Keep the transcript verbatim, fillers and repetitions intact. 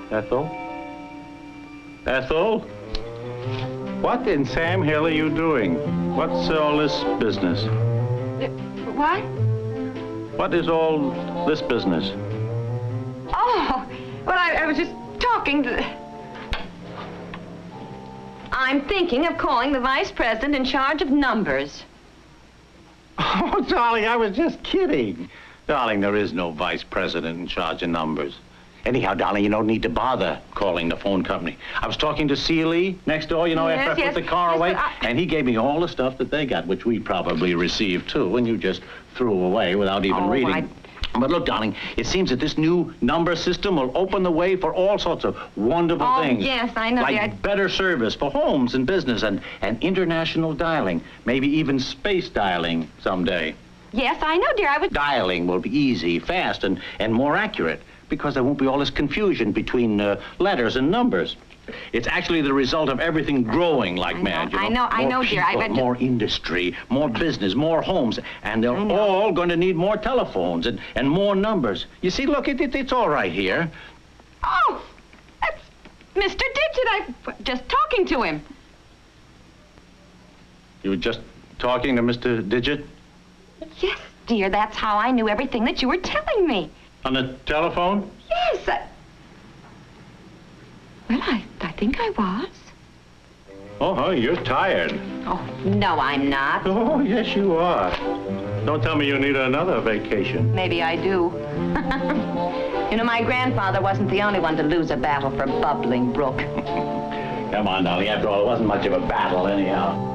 Ethel? Ethel? What in Sam Hill are you doing? What's all this business? Uh, what? What is all this business? Oh, well, I, I was just talking to... I'm thinking of calling the vice president in charge of numbers. Oh, darling, I was just kidding. Darling, there is no vice president in charge of numbers. Anyhow, darling, you don't need to bother calling the phone company. I was talking to Seeley next door, you know, Yes, after I yes, put the car yes, away, but I... and he gave me all the stuff that they got, which we probably received, too, and you just threw away without even Oh, reading. I... But look, darling, it seems that this new number system will open the way for all sorts of wonderful oh, things. yes, I know. Like I... better service for homes and business and, and international dialing, maybe even space dialing someday. Yes, I know, dear. I was... Dialing will be easy, fast, and, and more accurate because there won't be all this confusion between uh, letters and numbers. It's actually the result of everything growing like I mad, know, you know. I know, I More know, dear. I people, read... more industry, more business, more homes, and they're all going to need more telephones and, and more numbers. You see, look, it, it, it's all right here. Oh, that's Mister Digit. I was just talking to him. You were just talking to Mister Digit? Yes, dear. That's how I knew everything that you were telling me. On the telephone? Yes. I... Well, I, I think I was. Oh, huh, you're tired. Oh, no, I'm not. Oh, yes, you are. Don't tell me you need another vacation. Maybe I do. You know, my grandfather wasn't the only one to lose a battle for Bubbling Brook. Come on, darling. After all, it wasn't much of a battle, anyhow.